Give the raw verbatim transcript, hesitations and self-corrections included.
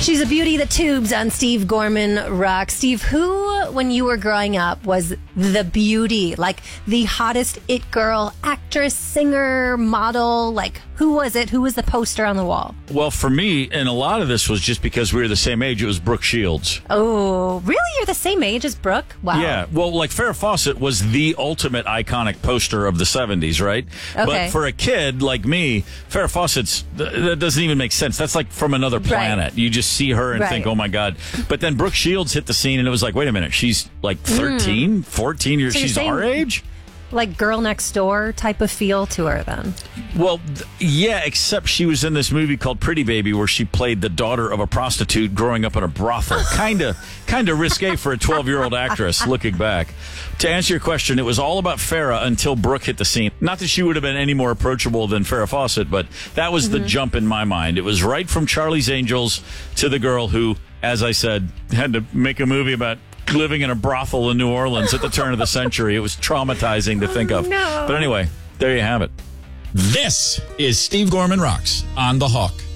She's a beauty that tubes on Steve Gorman Rock. Steve, who, when you were growing up, was the beauty? Like the hottest it girl, actress, singer, model? Like, who was it? Who was the poster on the wall? Well, for me, and a lot of this was just because we were the same age, it was Brooke Shields. Oh, really? You're the same age as Brooke? Wow. Yeah. Well, like Farrah Fawcett was the ultimate iconic poster of the seventies, right? Okay. But for a kid like me, Farrah Fawcett's, that doesn't even make sense. That's like from another planet. Right. You just see her and right. think, oh my God. But then Brooke Shields hit the scene and it was like, wait a minute, she's like thirteen, mm. fourteen years, so she's our age? Like Girl Next Door type of feel to her then. Well, th- yeah, except she was in this movie called Pretty Baby where she played the daughter of a prostitute growing up in a brothel. Kind of kind of risque for a twelve-year-old actress looking back. To answer your question, it was all about Farrah until Brooke hit the scene. Not that she would have been any more approachable than Farrah Fawcett, but that was mm-hmm. the jump in my mind. It was right from Charlie's Angels to the girl who, as I said, had to make a movie about living in a brothel in New Orleans at the turn of the century. It was traumatizing to think of. Oh, no. But anyway, there you have it. This is Steve Gorman Rocks on The Hawk.